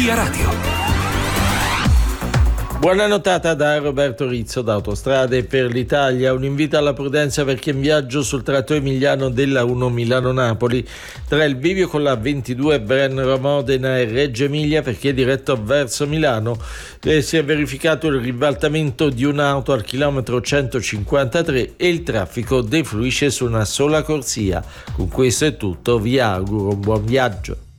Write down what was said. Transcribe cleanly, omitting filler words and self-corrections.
Via Radio. Buona notata da Roberto Rizzo da Autostrade per l'Italia. Un invito alla prudenza per chi è in viaggio sul tratto emiliano della 1 Milano-Napoli tra il bivio con la 22 Brennero-Modena e Reggio Emilia per chi è diretto verso Milano. Si è verificato il ribaltamento di un'auto al chilometro 153 e il traffico defluisce su una sola corsia. Con questo è tutto, vi auguro un buon viaggio.